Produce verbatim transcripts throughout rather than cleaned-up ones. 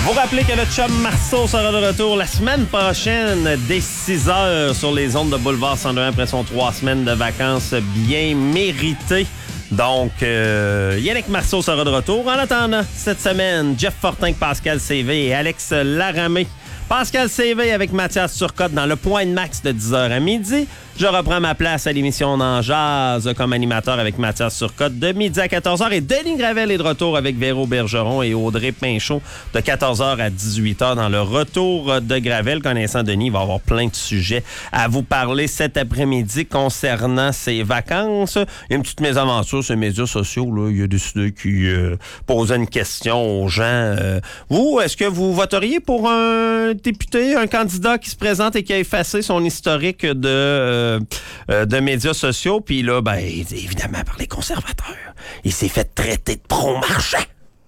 Vous rappelez que le chum Marceau sera de retour la semaine prochaine dès six heures sur les ondes de Boulevard cent deux après son trois semaines de vacances bien méritées. Donc, euh, Yannick Marceau sera de retour. En attendant, cette semaine, Jeff Fortin, Pascal C V et Alex Laramé. Pascal C V avec Mathias Turcotte dans le point de max de dix heures à midi. Je reprends ma place à l'émission On en jase comme animateur avec Mathias Turcotte de midi à quatorze heures. Et Denis Gravel est de retour avec Véro Bergeron et Audrey Pinchot de quatorze heures à dix-huit heures dans le retour de Gravel. Connaissant Denis, il va avoir plein de sujets à vous parler cet après-midi concernant ses vacances. Il y a une petite mésaventure sur les médias sociaux. Là. Il a décidé qu'il euh, posait une question aux gens. Euh, vous, est-ce que vous voteriez pour un député, un candidat qui se présente et qui a effacé son historique de... Euh, Euh, de médias sociaux, puis là, ben, évidemment, par les conservateurs, il s'est fait traiter de pro-marchand.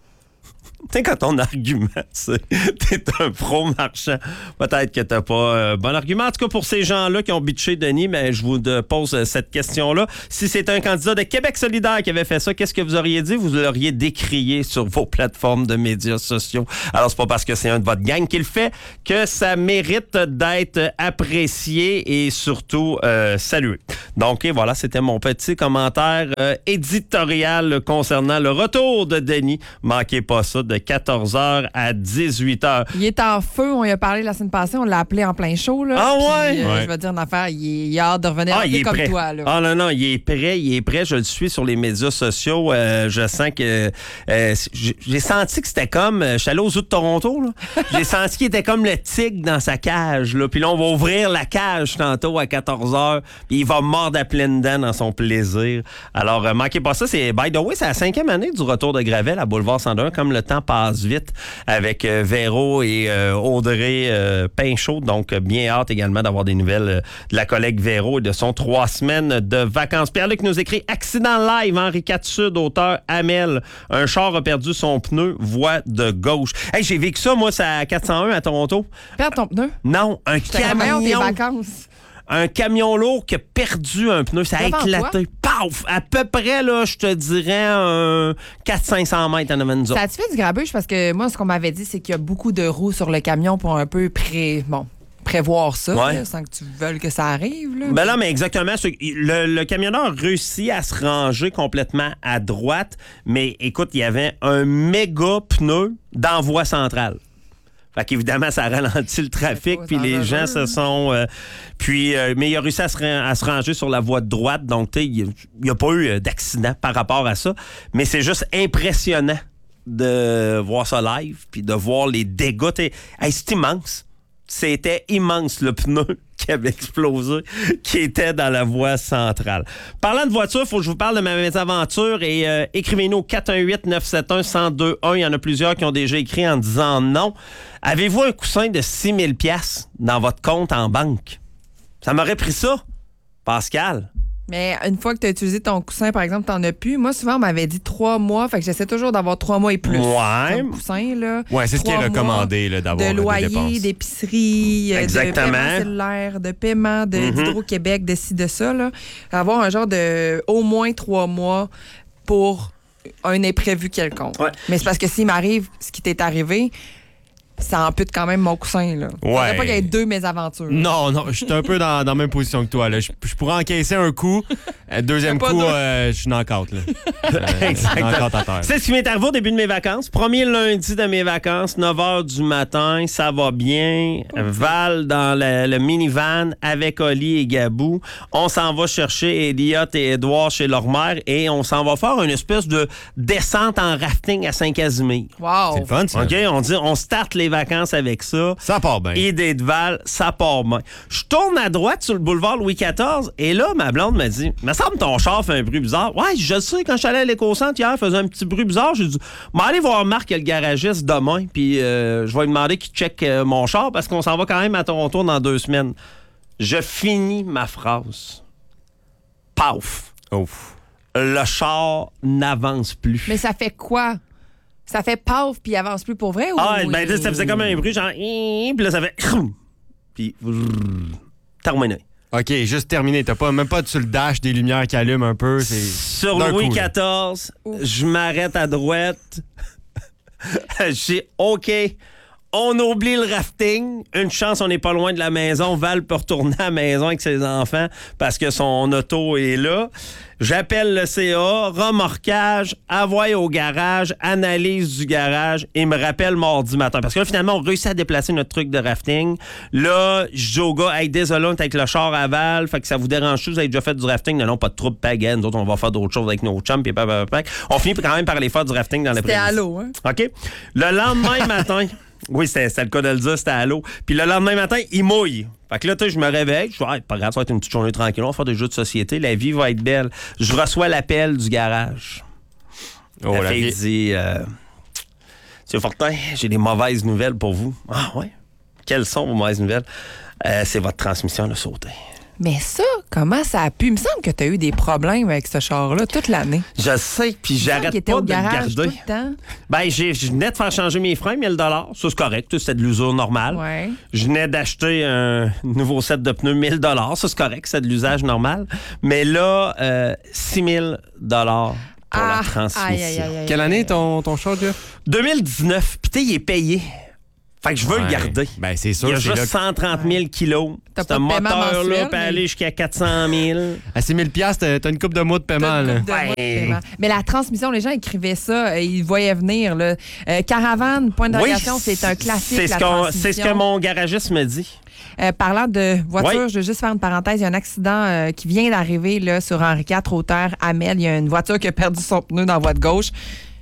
Tu sais, quand ton argument, c'est t'es un pro-marchand, peut-être que t'as pas euh, bon argument. En tout cas, pour ces gens-là qui ont bitché Denis, mais je vous de, pose euh, cette question-là. Si c'était un candidat de Québec solidaire qui avait fait ça, qu'est-ce que vous auriez dit? Vous l'auriez décrié sur vos plateformes de médias sociaux. Alors, c'est pas parce que c'est un de votre gang qui le fait que ça mérite d'être apprécié et surtout euh, salué. Donc, et voilà, c'était mon petit commentaire euh, éditorial concernant le retour de Denis. Manquez pas ça, de quatorze heures à dix-huit heures. Il est en feu, on y a parlé la semaine passée, on l'a appelé en plein show. Là, ah ouais? Puis, euh, ouais? Je vais dire une affaire, il, est, il a hâte de revenir ah, il est comme prêt. toi. Là. Ah non, non, il est prêt, il est prêt, je le suis sur les médias sociaux. Euh, je sens que... Euh, j'ai senti que c'était comme... Je suis allé aux Zoo de Toronto, là. J'ai senti qu'il était comme le tigre dans sa cage. Là. Puis là, on va ouvrir la cage tantôt à quatorze heures, puis il va mordre à pleines dents dans son plaisir. Alors, euh, manquez pas ça. C'est, by the way, c'est la cinquième année du retour de Gravel à Boulevard cent un, comme le temps passe vite, avec euh, Véro et euh, Audrey euh, Pinchot. Donc, bien hâte également d'avoir des nouvelles euh, de la collègue Véro et de son trois semaines de vacances. Pierre-Luc nous écrit « Accident live, Henri quatre Sud, auteur Amel. Un char a perdu son pneu, voie de gauche. » Hey, j'ai vécu ça, moi, c'est à quatre cent un à Toronto. Perdre ton pneu? Non, un camion. Tes vacances. Un camion lourd qui a perdu un pneu. Ça a Devant éclaté. Paf! À peu près, là, je te dirais, un quatre cents à cinq cents mètres en avant de nous autres. Ça a-tu fait du grabuge? Parce que moi, ce qu'on m'avait dit, c'est qu'il y a beaucoup de roues sur le camion pour un peu pré... bon, prévoir ça, ouais. là, sans que tu veuilles que ça arrive. Là. Ben là, mais exactement. Le, le camionneur réussit à se ranger complètement à droite, mais écoute, il y avait un méga pneu dans la voie centrale. Fait qu'évidemment, ça ralentit le trafic, puis les gens se sont... Euh, puis, euh, mais il a réussi à se, à se ranger sur la voie de droite, donc tu sais, il n'y a pas eu d'accident par rapport à ça, mais c'est juste impressionnant de voir ça live, puis de voir les dégâts. T'sais, hey, c'est immense. C'était immense, le pneu qui avait explosé, qui était dans la voie centrale. Parlant de voiture, il faut que je vous parle de ma mésaventure et euh, écrivez-nous au quatre un huit neuf sept un un zéro deux un. Il y en a plusieurs qui ont déjà écrit en disant non. Avez-vous un coussin de six mille dollars dans votre compte en banque? Ça m'aurait pris ça, Pascal. Mais une fois que tu as utilisé ton coussin, par exemple, t'en as plus. Moi, souvent, on m'avait dit trois mois. Fait que j'essaie toujours d'avoir trois mois et plus. Ouais. Comme coussin, là. Ouais, c'est ce qui est recommandé, là, d'avoir de loyer, des dépenses. d'épicerie, Exactement. de paiement cellulaire, de paiement de, Mm-hmm. d'Hydro-Québec, de ci, de ça, là. Avoir un genre de au moins trois mois pour un imprévu quelconque. Ouais. Mais c'est parce que s'il m'arrive ce qui t'est arrivé, ça ampute quand même mon coussin, là. Ouais. Faudrait pas qu'il y ait deux mésaventures. Non, non, je suis un peu dans, dans la même position que toi. Là. Je, je pourrais encaisser un coup. Euh, deuxième Pas coup, deux. euh, je suis knock-out. Là. Euh, Exactement. knock-out à terre. C'est ce qui m'est arrivé au début de mes vacances. Premier lundi de mes vacances, neuf heures du matin, ça va bien. Val dans le, le minivan avec Oli et Gabou. On s'en va chercher Elliot et Édouard chez leur mère et on s'en va faire une espèce de descente en rafting à Saint-Casimir. Wow! C'est le fun, ça. OK? On dit, on starte les vacances avec ça. Ça part bien. Idée de Val, ça part bien. Je tourne à droite sur le boulevard Louis quatorze et là, ma blonde me dit, me semble ton char fait un bruit bizarre. Ouais, je le sais, quand je suis allé à l'éco-centre hier, il faisait un petit bruit bizarre. J'ai dit, m'en aller voir Marc, le garagiste, demain, puis euh, je vais lui demander qu'il check euh, mon char parce qu'on s'en va quand même à Toronto dans deux semaines. Je finis ma phrase. Paf! Ouf. Le char n'avance plus. Mais ça fait quoi? Ça fait paf puis il avance plus pour vrai? Ou... Ah, ben là, ça faisait comme un bruit, genre, puis là, ça fait, puis, terminé. OK, juste terminé. T'as pas, même pas sur le dash des lumières qui allument un peu. C'est Sur d'un Louis coup, là. quatorze, je m'arrête à droite. Je dis, OK, On oublie le rafting. Une chance, on n'est pas loin de la maison. Val peut retourner à la maison avec ses enfants parce que son auto est là. J'appelle le C A, remorquage, envoie au garage, analyse du garage et me rappelle mardi matin. Parce que là, finalement, on réussit à déplacer notre truc de rafting. Là, je dis au gars, hey, désolé, on est avec le char à Val, fait que ça vous dérange tout, vous avez déjà fait du rafting? Non, non, pas de trouble, pagaine. Nous autres, on va faire d'autres choses avec nos chums. Puis, on finit quand même par aller faire du rafting dans l'après-midi. C'était à l'eau, hein? OK? Le lendemain matin... Oui, c'était, c'était le cas de le dire, c'était à l'eau. Puis le lendemain matin, il mouille. Fait que là, tu sais, je me réveille. Je dis, ah, pas grave, ça va être une petite journée tranquille. On va faire des jeux de société. La vie va être belle. Je reçois l'appel du garage. Oh, la la fille vie. dit, euh, Monsieur Fortin, j'ai des mauvaises nouvelles pour vous. Ah, ouais? Quelles sont vos mauvaises nouvelles? Euh, c'est votre transmission de sauté. Mais ça, comment ça a pu? Il me semble que tu as eu des problèmes avec ce char-là toute l'année. Je sais, puis Il me semble j'arrête qu'il était pas au de le garage garder. tout le temps. Ben, j'ai, je venais de faire changer mes freins, mille dollars. Ça, c'est correct. C'était de l'usure normale. Ouais. Je venais d'acheter un nouveau set de pneus, mille dollars. Ça, c'est correct. C'est de l'usage normal. Mais là, euh, six mille dollars pour Ah, la transmission. aïe, aïe, aïe, aïe. Quelle année ton, ton char, Jeff? deux mille dix-neuf. Puis, tu sais, il est payé. Fait que je veux Ouais. le garder. Ben, c'est sûr. Il y a c'est juste là... cent trente mille kilos. T'as Ce pas de paiement moteur-là mensuel, peut mais- aller jusqu'à quatre cent mille. À six mille dollars, t'as t'as une coupe de mois de paiement. T'as une Là. coupe de mois de Ouais. paiement. Mais la transmission, les gens écrivaient ça, euh, ils voyaient venir. Là. Euh, caravane, point d'interrogation, c'est un classique. C'est ce, la qu'on- transmission. c'est ce que mon garagiste me dit. Euh, parlant de voiture, Ouais. je veux juste faire une parenthèse. Il y a un accident euh, qui vient d'arriver là, sur Henri quatre, hauteur Amel. Il y a une voiture qui a perdu son pneu dans la voie de gauche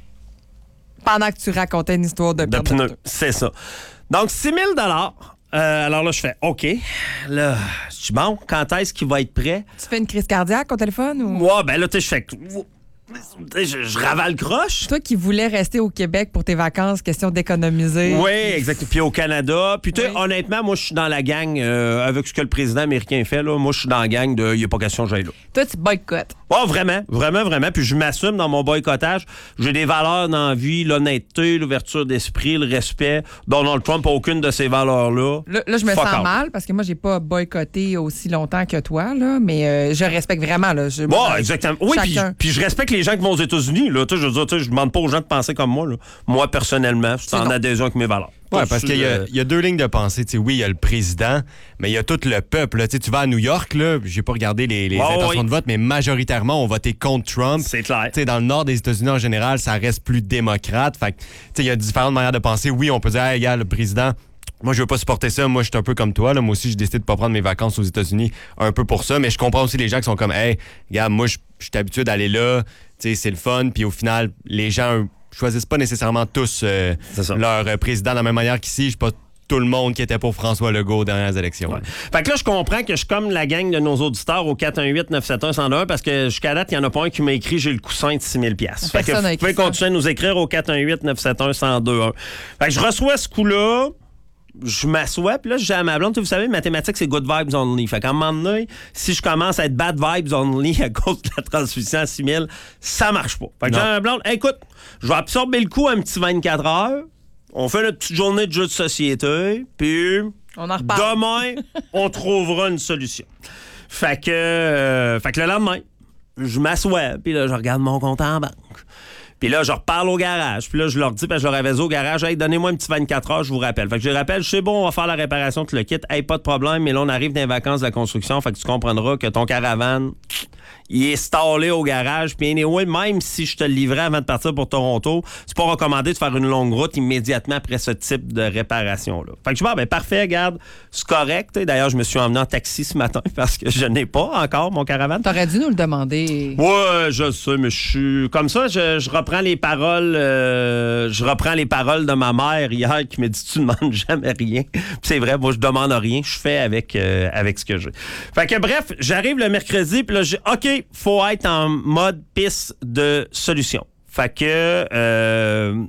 pendant que tu racontais une histoire de, De perte pneus, c'est ça. Donc, six mille dollars. Euh, alors là, je fais OK. Là, je dis bon, quand est-ce qu'il va être prêt? Tu fais une crise cardiaque au téléphone ou? Ouais, ben là, tu sais, je fais. Tu sais, Je, je ravale croche. Toi qui voulais rester au Québec pour tes vacances, question d'économiser. Oui, exact. Puis au Canada. Puis tu sais, Oui. honnêtement, moi, je suis dans la gang, euh, avec ce que le président américain fait, là, moi, je suis dans la gang de il n'y a pas question que j'aille là. Toi, tu boycottes. Oh, vraiment, vraiment, vraiment. Puis je m'assume dans mon boycottage. J'ai des valeurs dans la vie, l'honnêteté, l'ouverture d'esprit, le respect. Donald Trump n'a aucune de ces valeurs-là. Là, là, je me Fuck sens out. mal parce que moi, j'ai pas boycotté aussi longtemps que toi, là, mais euh, je respecte vraiment. Là, je, Bon, exactement. Oui, puis, chacun. puis je respecte les gens qui vont aux États-Unis. Là. Tu sais, je veux dire, tu sais, je demande pas aux gens de penser comme moi. Là. Moi, personnellement, je suis en non. adhésion avec mes valeurs. Ouais, Pas parce sur, qu'il y, a- euh, il y a deux lignes de pensée. Tu sais, oui, il y a le président, mais il y a tout le peuple. là. Tu sais, tu vas à New York, là, j'ai pas regardé les, les Ouais, intentions oui. de vote, mais majoritairement, on votait contre Trump. C'est clair. Tu sais, dans le nord des États-Unis, en général, ça reste plus démocrate. Fait que, tu sais, il y a différentes manières de penser. Oui, on peut dire, hey, gars, le président, moi, je veux pas supporter ça. Moi, je suis un peu comme toi. Là. Moi aussi, j'ai décidé de pas prendre mes vacances aux États-Unis un peu pour ça. Mais je comprends aussi les gens qui sont comme, hey, gars, moi, je je suis habitué d'aller là. Tu sais, c'est le fun. Puis au final, les gens choisissent pas nécessairement tous euh, C'est ça. leur euh, président de la même manière qu'ici. Je suis pas tout le monde qui était pour François Legault aux dernières élections. Ouais. Fait que là, je comprends que je suis comme la gang de nos auditeurs au quatre un huit neuf sept un un zéro un parce que jusqu'à date, il n'y en a pas un qui m'a écrit j'ai le coussin de six mille dollars. Fait que Personne n'a vous pouvez écrit ça. continuer à nous écrire au quatre un huit neuf sept un un zéro un. Fait que je reçois ce coup-là. Je m'assois, puis là, je dis à ma blonde, tu sais, vous savez, mathématiques, c'est good vibes only. Fait qu'à un moment donné, si je commence à être bad vibes only à cause de la transmission à six mille, ça marche pas. Fait que Non. j'ai à ma blonde, hey, écoute, je vais absorber le coup un petit vingt-quatre heures. On fait notre petite journée de jeu de société, puis On en reparle. demain, on trouvera une solution. Fait que, euh, fait que le lendemain, je m'assois, puis là, je regarde mon compte en banque. Puis là, je reparle au garage. Puis là, je leur dis, parce que je leur avais dit au garage, hey, donnez-moi un petit vingt-quatre heures, je vous rappelle. Fait que je les rappelle, je sais bon, on va faire la réparation, tu le quittes. Hey, pas de problème, mais là, on arrive dans les vacances de la construction. Fait que tu comprendras que ton caravane, il est stallé au garage. Puis anyway, même si je te le livrais avant de partir pour Toronto, c'est pas recommandé de faire une longue route immédiatement après ce type de réparation-là. Fait que je dis, ah, ben parfait, regarde, c'est correct. D'ailleurs, je me suis emmené en taxi ce matin parce que je n'ai pas encore mon caravane. T'aurais dû nous le demander. Ouais, je sais, mais je suis comme ça. Je, je reprends les paroles. euh, je reprends les paroles de ma mère hier qui me dit tu demandes jamais rien. Puis c'est vrai, moi je demande rien. Je fais avec euh, avec ce que j'ai. Fait que bref, j'arrive le mercredi puis là j'ai ok, faut être en mode piste de solution. Fait que euh,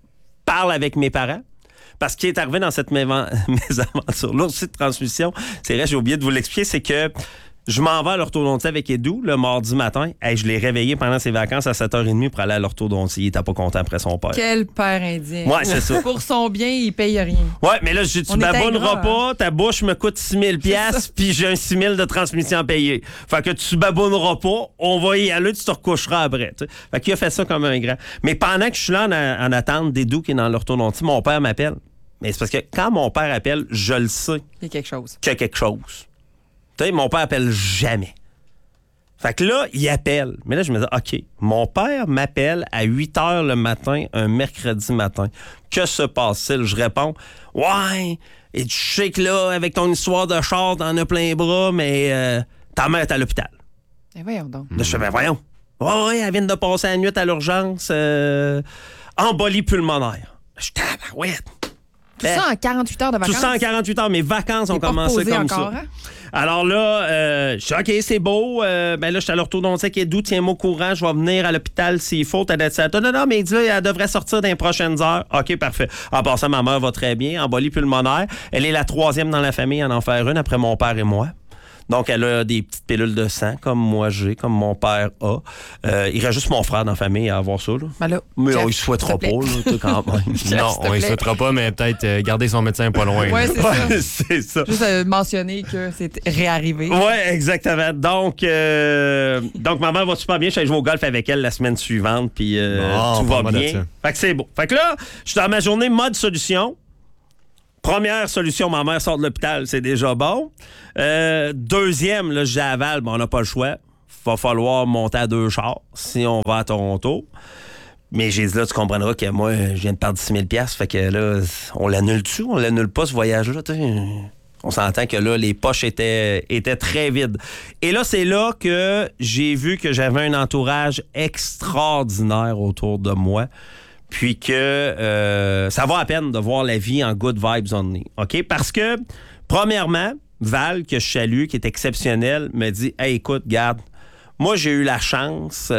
parle avec mes parents. Parce qu'il est arrivé dans cette mévan- mésaventure-là aussi de transmission, c'est vrai, j'ai oublié de vous l'expliquer, c'est que je m'en vais à l'orthodontie avec Edu le mardi matin. Hey, je l'ai réveillé pendant ses vacances à sept heures trente pour aller à l'orthodontie. Il était pas content après son père. Quel père indien. Ouais, c'est ça. Pour son bien, il paye rien. Ouais, mais là, je dis, tu On est babouneras ingrat, pas, ta bouche me coûte six mille piastres, puis j'ai un six mille de transmission à payer. Fait que tu babouneras pas, on va y aller, tu te recoucheras après. Tu sais. Fait qu'il a fait ça comme un grand. Mais pendant que je suis là en, en attente d'Edu qui est dans l'orthodontie, mon père m'appelle. Mais c'est parce que quand mon père appelle, je le sais Il y a quelque chose. qu'il y a quelque chose. Tu sais, mon père appelle jamais. Fait que là, il appelle. Mais là, je me dis, OK, mon père m'appelle à huit heures le matin, un mercredi matin. Que se passe-t-il? Je réponds, ouais, et tu sais que là, avec ton histoire de char, t'en as plein les bras, mais euh, ta mère est à l'hôpital. Eh voyons donc. Là, je fais, ben voyons. Ouais, ouais, elle vient de passer la nuit à l'urgence. Euh, embolie pulmonaire. Je tabarouette. Tout ça en quarante-huit heures de vacances? Tout ça en quarante-huit heures. Mes vacances ont T'es pas commencé reposé comme encore, ça. hein? Alors là, euh, je dis, OK, c'est beau. Euh, ben là, je suis à l'orthodontiste qui est doux. Tiens-moi au courant. Je vais venir à l'hôpital s'il faut. T'as dit ça. Non, non, mais il dit, là, elle devrait sortir dans les prochaines heures. OK, parfait. En passant, ma mère va très bien. Embolie pulmonaire. Elle est la troisième dans la famille à en faire une après mon père et moi. Donc, elle a des petites pilules de sang, comme moi j'ai, comme mon père a. Euh, il reste juste mon frère dans la famille à avoir ça. Là. Ben là, Mais Jeff, on ne souhaitera pas, s'il te là, tu sais, quand même. Non, s'il te on ne plaît. souhaitera pas, mais peut-être euh, garder son médecin pas loin. Ouais, là. c'est ça. Ouais, c'est ça. Juste euh, mentionner que c'est réarrivé. Oui, exactement. Donc, euh, donc, ma mère va super bien. Je suis allé jouer au golf avec elle la semaine suivante, puis euh, Bon, tout va parle-moi de bien. ça. Fait que c'est beau. Fait que là, je suis dans ma journée mode solution. Première solution, ma mère sort de l'hôpital, c'est déjà bon. Euh, deuxième, là, j'ai à Val, ben, on n'a pas le choix. Va falloir monter à deux chars si on va à Toronto. Mais j'ai dit là, tu comprendras que moi, je viens de perdre dix mille dollars. Fait que là, on l'annule-tu? On l'annule pas, ce voyage-là? T'sais? On s'entend que là, les poches étaient, étaient très vides. Et là, c'est là que j'ai vu que j'avais un entourage extraordinaire autour de moi. Puis que euh, ça va à peine de voir la vie en good vibes only. OK? Parce que, premièrement, Val, que je salue, qui est exceptionnel, me dit « Hey, écoute, garde, moi, j'ai eu la chance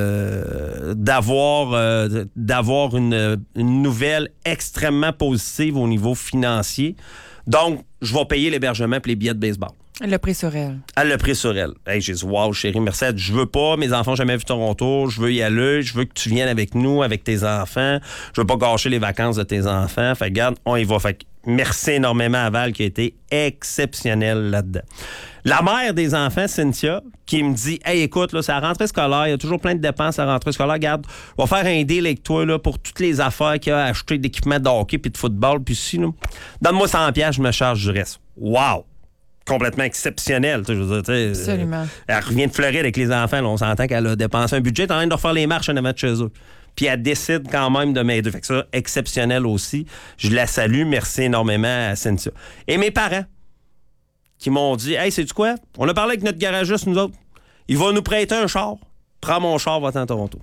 euh, d'avoir, euh, d'avoir une, une nouvelle extrêmement positive au niveau financier. Donc, je vais payer l'hébergement et les billets de baseball. » Le prix sur elle. Elle l'a pris sur elle. Hey, j'ai dit, wow, chérie, merci. Elle dit, je veux pas, mes enfants n'ont jamais vu Toronto. Je veux y aller. Je veux que tu viennes avec nous, avec tes enfants. Je veux pas gâcher les vacances de tes enfants. Fait que, regarde, on y va. Fait que, merci énormément à Val qui a été exceptionnelle là-dedans. La mère des enfants, Cynthia, qui me dit, hey, écoute, là, c'est la rentrée scolaire. Il y a toujours plein de dépenses à la rentrée scolaire. Regarde, on va faire un deal avec toi là, pour toutes les affaires qu'il y a à acheter d'équipements de hockey puis de football. Puis si, là, donne-moi cent dollars, je me charge du reste. Wow! Complètement exceptionnel. Je veux dire, Absolument. Euh, elle revient de Floride avec les enfants. Là, on s'entend qu'elle a dépensé un budget. Elle est en train de refaire les marches en avant de chez eux. Puis elle décide quand même de m'aider. Fait que ça, exceptionnel aussi. Je la salue. Merci énormément à Cynthia. Et mes parents qui m'ont dit, hey, sais-tu quoi? On a parlé avec notre garagiste, nous autres. Il va nous prêter un char. Prends mon char, va-t'en à Toronto.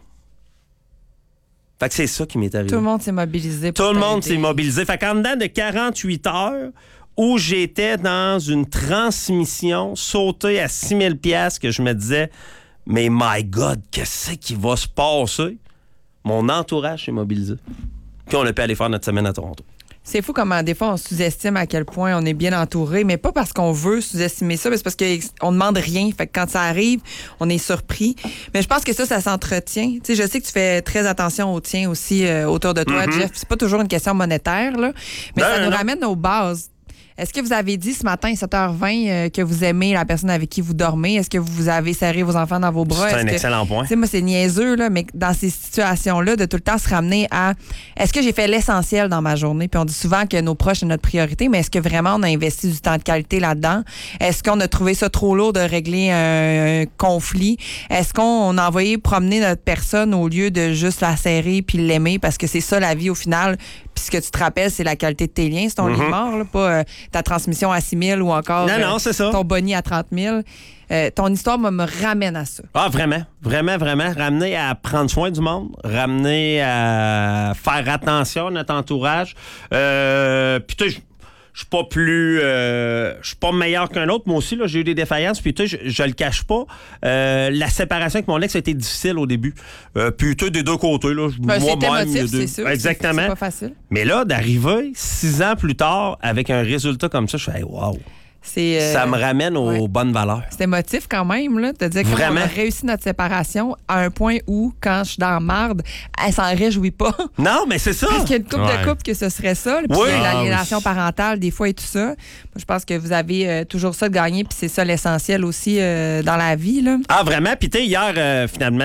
Fait que c'est ça qui m'est arrivé. Tout le monde s'est mobilisé. Pour Tout le monde t'aider. s'est mobilisé. Fait qu'en dedans de quarante-huit heures, où j'étais dans une transmission sautée à six mille dollars, que je me disais, mais my God, qu'est-ce qui va se passer? Mon entourage s'est mobilisé. Puis on a pu aller faire notre semaine à Toronto. C'est fou comment des fois on sous-estime à quel point on est bien entouré, mais pas parce qu'on veut sous-estimer ça, mais c'est parce qu'on demande rien. Fait que quand ça arrive, on est surpris. Mais je pense que ça, ça s'entretient. Tu sais, je sais que tu fais très attention au tien aussi euh, autour de toi, Mm-hmm. Jeff. C'est pas toujours une question monétaire, là, mais Non, ça non, nous non. ramène aux bases. Est-ce que vous avez dit ce matin, sept heures vingt, euh, que vous aimez la personne avec qui vous dormez? Est-ce que vous avez serré vos enfants dans vos bras? C'est Est-ce un que- excellent point. Tu sais, moi, c'est niaiseux, là, mais dans ces situations-là, de tout le temps se ramener à est-ce que j'ai fait l'essentiel dans ma journée? Puis on dit souvent que nos proches, c'est notre priorité, mais est-ce que vraiment on a investi du temps de qualité là-dedans? Est-ce qu'on a trouvé ça trop lourd de régler un, un conflit? Est-ce qu'on a envoyé promener notre personne au lieu de juste la serrer puis l'aimer? Parce que c'est ça la vie au final. Puis ce que tu te rappelles, c'est la qualité de tes liens, c'est ton lit mort, là, pas euh, ta transmission à six mille ou encore Non, non, euh, c'est ça. ton boni à trente mille. Euh, ton histoire me, me ramène à ça. Ah, vraiment, vraiment, vraiment. Ramener à prendre soin du monde, ramener à faire attention à notre entourage. Euh, puis tu sais, je suis pas plus... euh, je suis pas meilleur qu'un autre. Moi aussi, là, j'ai eu des défaillances. Puis tu sais, je, je le cache pas. Euh, la séparation avec mon ex a été difficile au début. Euh, puis tu sais, des deux côtés. Là, Ben, c'est moi-même, il y a émotif, des- c'est sûr. Exactement. C'est c'est pas facile. Mais là, d'arriver six ans plus tard avec un résultat comme ça, je fais hey, wow. C'est, euh, Ça me ramène aux ouais. bonnes valeurs. C'est émotif quand même, là, de dire qu'on Vraiment. a réussi notre séparation à un point où, quand je suis dans la marde, elle s'en réjouit pas. Non, mais c'est ça. Parce qu'il y a une couple Ouais. de couples que ce serait ça. Puis Oui. l'aliénation Ah, oui. parentale, des fois, et tout ça. Moi, je pense que vous avez euh, toujours ça de gagner, puis c'est ça l'essentiel aussi euh, dans la vie, là. Ah, vraiment? Puis, tu sais, hier, euh, finalement,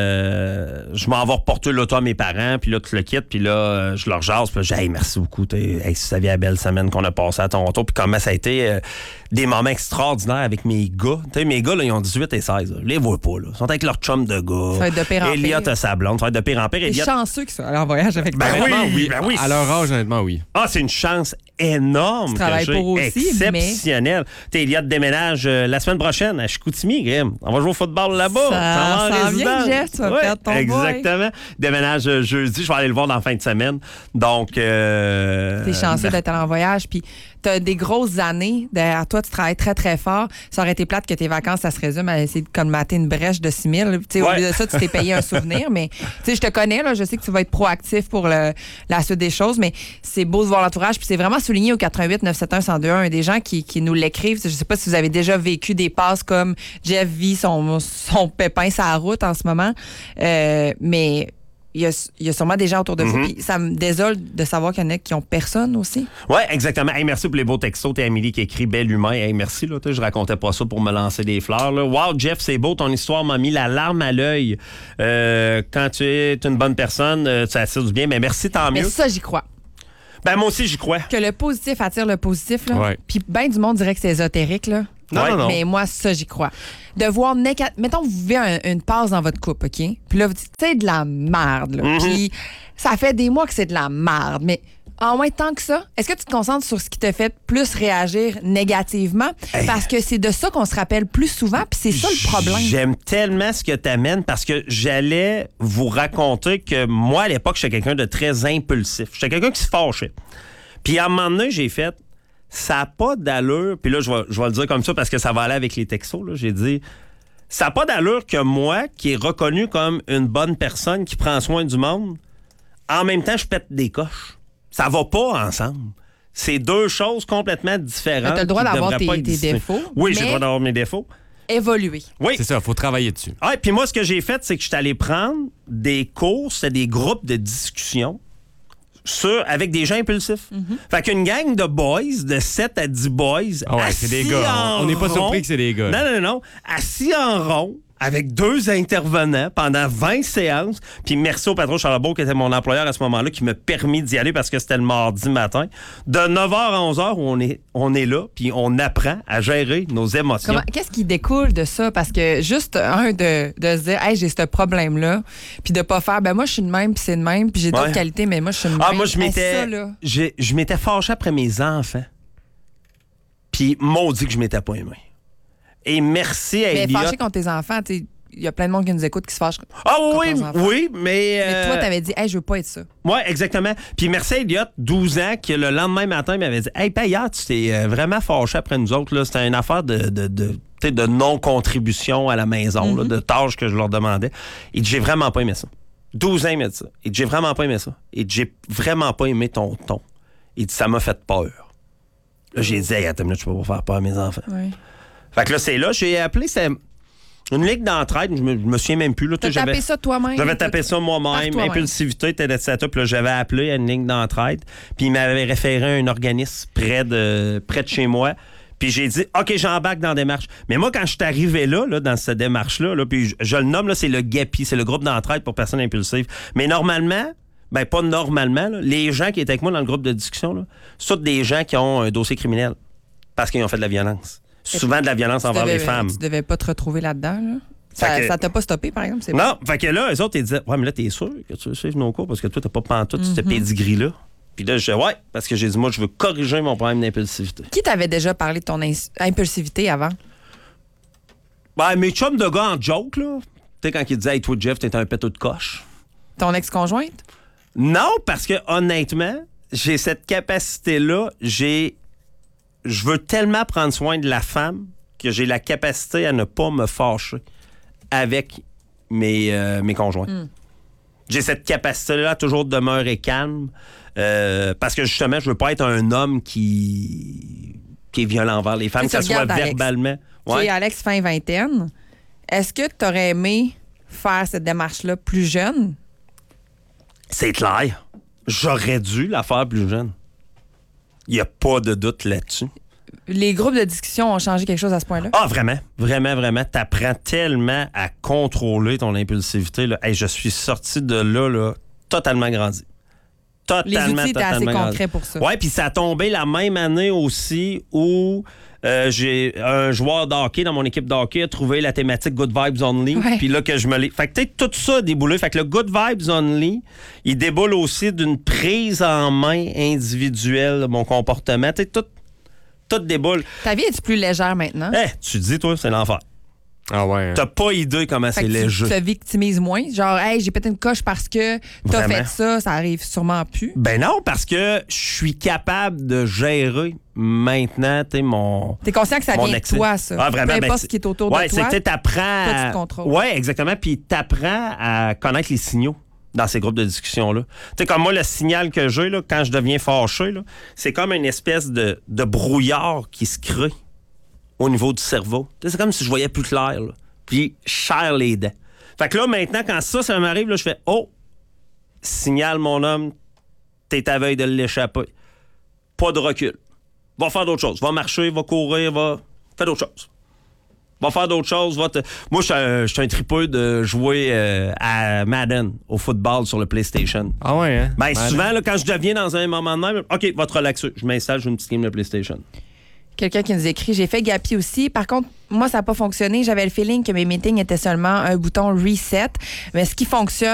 euh, je m'en vais reporter l'auto à mes parents, puis là, tu le quittes, puis là, euh, je leur jase, puis là, j'ai hey, merci beaucoup. Hey, si tu savais la belle semaine qu'on a passée à Toronto, puis comment ça a été euh, des moments extraordinaires avec mes gars. Tu sais, mes gars, là, ils ont dix-huit et seize. Là. Je les vois pas, là. Ils sont avec leur chum de gars. Ça va être de pire en pire. Elliot a sa blonde. Ça va être de pire en pire. C'est Elliot... chanceux qu'ils soient allés en voyage avec Ben toi. oui, Honnêtement, oui. ben oui. À leur âge, honnêtement, oui. Ah, c'est une chance énorme. Tu travailles que j'ai. pour aussi, Exceptionnelle. Tu sais, Elliot déménage euh, la semaine prochaine à Chicoutimi, Grim. On va jouer au football là-bas. Ça va en s'en vient, résidence. Jeff, tu vas Ouais, perdre ton boy. Exactement. Déménage euh, jeudi. Je vais aller le voir dans la fin de semaine. Donc. Euh, T'es chanceux ben, d'être allé en voyage, puis t'as des grosses années derrière toi, tu travailles très, très fort. Ça aurait été plate que tes vacances, ça se résume à essayer de colmater une brèche de six mille. Tu sais, Ouais. Au lieu de ça, tu t'es payé un souvenir, mais tu sais, je te connais, là, je sais que tu vas être proactif pour le, la suite des choses, mais c'est beau de voir l'entourage, puis c'est vraiment souligné au quatre-vingt-huit neuf sept un un zéro deux un des gens qui, qui nous l'écrivent. Je sais pas si vous avez déjà vécu des passes comme Jeff vit son, son pépin sur la route en ce moment, euh, mais... Il y, a, il y a sûrement des gens autour de vous. Mm-hmm. Puis ça me désole de savoir qu'il y en a qui ont personne aussi. Oui, exactement. Hey, merci pour les beaux textos. T'es Amélie qui écrit bel humain. Hey, merci. Là, je racontais pas ça pour me lancer des fleurs. Là. Wow, Jeff, c'est beau. Ton histoire m'a mis la larme à l'œil. Euh, quand tu es une bonne personne, euh, tu attires du bien. Mais merci, tant Mais mieux. ça, j'y crois. Ben, moi aussi, j'y crois. Que le positif attire le positif. Là. Ouais. Puis ben du monde dirait que c'est ésotérique. Là. Non, Ouais. non, non. Mais moi, ça, j'y crois. De voir... néga- Mettons, vous vivez un- une passe dans votre couple, OK? Puis là, vous dites, c'est de la merde. Là. Mm-hmm. Puis ça fait des mois que c'est de la merde. Mais en moins tant que ça, est-ce que tu te concentres sur ce qui te fait plus réagir négativement? Hey. Parce que c'est de ça qu'on se rappelle plus souvent. Puis c'est ça le problème. J'aime tellement ce que tu amènes parce que j'allais vous raconter que moi, à l'époque, j'étais quelqu'un de très impulsif. J'étais quelqu'un qui se fâchait. Puis à un moment donné, j'ai fait... Ça n'a pas d'allure, puis là, je vais, je vais le dire comme ça parce que ça va aller avec les textos, là. J'ai dit, ça n'a pas d'allure que moi, qui est reconnu comme une bonne personne qui prend soin du monde, en même temps, je pète des coches. Ça va pas ensemble. C'est deux choses complètement différentes. Mais t'as le droit qui d'avoir devraient tes- pas être tes distinctes. défauts, Oui, j'ai mais- le droit d'avoir mes défauts. Évoluer. Oui. C'est ça, il faut travailler dessus. Ah, puis moi, ce que j'ai fait, c'est que je suis allé prendre des cours, c'était des groupes de discussion sur, avec des gens impulsifs. Fait qu'une gang de boys, de sept à dix boys, Ah ouais, c'est des assis gars. en On n'est pas rond. surpris que c'est des gars. Non, non, non, non. Assis en rond, avec deux intervenants pendant vingt séances. Puis merci au patron Charlebourg, qui était mon employeur à ce moment-là, qui m'a permis d'y aller parce que c'était le mardi matin. De neuf heures à onze heures, où on est, on est là, puis on apprend à gérer nos émotions. Comment- Qu'est-ce qui découle de ça? Parce que juste, un, de, de se dire, hey, j'ai ce problème-là, puis de pas faire, ben moi, je suis de même, puis c'est de même, puis j'ai d'autres Ouais. qualités, mais moi, je suis de même. Ah, moi, je Hey, m'étais, ça, là. j'ai- je m'étais fâché après mes enfants. Puis maudit que je m'étais pas aimé. Et merci à Mais Elliot. fâché contre tes enfants, tu sais, il y a plein de monde qui nous écoute qui se fâche. Ah contre oui, leurs enfants. oui, mais... Mais euh, toi, t'avais dit, hey, je veux pas être ça. Oui, exactement. Puis merci à Elliot, douze ans, qui le lendemain matin m'avait dit « Hey, hier, tu t'es euh, vraiment fâché après nous autres. Là. C'était une affaire de, de, de, tu sais, de non-contribution à la maison, là, de tâches que je leur demandais. » Il dit « J'ai vraiment pas aimé ça. » douze ans, il m'a dit ça. Il dit « J'ai vraiment pas aimé ça. » Il dit « J'ai vraiment pas aimé ton ton. » Il dit « Ça m'a fait peur. » Là, j'ai dit « Hey, attends une minute, je peux pas faire peur à mes enfants. Oui. » Fait que là, c'est là, j'ai appelé, c'est une ligue d'entraide, je me, je me souviens même plus. Là, T'as tu sais, tapé j'avais- ça toi-même? J'avais tapé ça Par moi-même, toi-même. impulsivité, tel, et cetera. Puis là, j'avais appelé à une ligne d'entraide, puis il m'avait référé à un organisme près de, près de chez moi. Puis j'ai dit, OK, j'embarque dans la démarche. Mais moi, quand je suis arrivé là, là, dans cette démarche-là, là, puis je, je le nomme, là, c'est le GAPI, c'est le groupe d'entraide pour personnes impulsives. Mais normalement, ben pas normalement, là, les gens qui étaient avec moi dans le groupe de discussion, là, c'est tous des gens qui ont un dossier criminel parce qu'ils ont fait de la violence. Souvent de la violence Tu envers devais- les femmes. Tu devais pas te retrouver là-dedans, là? Fait Ça, que- ça t'a pas stoppé, par exemple? C'est Non, fait que là, eux autres, ils disaient, ouais, mais là, t'es sûr que tu suives nos cours parce que toi, t'as pas pantoute Mm-hmm. ce pedigree-là. Puis là, je disais, ouais, parce que j'ai dit, moi, je veux corriger mon problème d'impulsivité. Qui t'avait déjà parlé de ton ins- impulsivité avant? Ben, mes chums de gars en joke, là, tu sais, quand ils disaient, hey, toi, Jeff, t'es un péteux de coche. Ton ex-conjointe? Non, parce que honnêtement, j'ai cette capacité-là, j'ai. Je veux tellement prendre soin de la femme que j'ai la capacité à ne pas me fâcher avec mes, euh, mes conjoints. J'ai cette capacité-là toujours de demeurer calme euh, parce que justement, je veux pas être un homme qui qui est violent envers les femmes, Tu que ce sais, tu soit regardes Alex. verbalement. Tu sais, Ouais. Alex, fin vingtaine, est-ce que tu aurais aimé faire cette démarche-là plus jeune? C'est clair. J'aurais dû la faire plus jeune. Il n'y a pas de doute là-dessus. Les groupes de discussion ont changé quelque chose à ce point-là? Ah, vraiment, vraiment, vraiment. T'apprends tellement à contrôler ton impulsivité. Là. Hey, je suis sorti de là, là totalement grandi. Totalement, Les outils étaient assez totalement concrets grandi. pour ça. Oui, puis ça a tombé la même année aussi où euh, j'ai un joueur de hockey dans mon équipe de hockey a trouvé la thématique Good Vibes Only. Ouais. Puis là, que je me l'ai... Fait que tu sais, tout ça a déboulé. Fait que le Good Vibes Only, il déboule aussi d'une prise en main individuelle de mon comportement. Tu sais, tout, tout déboule. Ta vie est-tu plus légère maintenant? Eh, tu dis, toi, c'est l'enfer. Ah ouais. T'as pas idée comment Fait c'est que léger. tu te victimises moins? Genre, hey, j'ai pété une coche parce que t'as Vraiment. fait ça, ça arrive sûrement plus. Ben non, parce que je suis capable de gérer maintenant, tu sais, mon... T'es conscient que ça Mon vient de excès. toi, ça. Ah, vraiment, Peu ben, importe c'est- ce qui est autour ouais, de c'est toi. que tu t'apprends toi, tu à... te contrôles. Ouais, exactement. Puis t'apprends à connaître les signaux dans ces groupes de discussion-là. Tu sais, comme moi, le signal que j'ai, là, quand je deviens fâché, là, c'est comme une espèce de, de brouillard qui se crée au niveau du cerveau. Tu sais, c'est comme si je voyais plus clair, là. Puis je serre les dents. Fait que là, maintenant, quand ça, ça m'arrive, là, je fais « Oh! Signal, mon homme, t'es à veille de l'échapper. Pas de recul. Va faire d'autres choses. Va marcher, va courir, va... Fais d'autres choses. Va faire d'autres choses. Va te... Moi, je suis un, je suis un tripeux de jouer euh, à Madden, au football sur le PlayStation. Ah ouais, hein? Ben, Ouais, souvent, là, quand je deviens dans un moment de même, OK, va te relaxer. Je m'installe, je joue une petite game de PlayStation. Quelqu'un qui nous écrit, j'ai fait Gapi aussi. Par contre, moi, ça n'a pas fonctionné. J'avais le feeling que mes meetings étaient seulement un bouton reset. Mais ce qui fonctionne,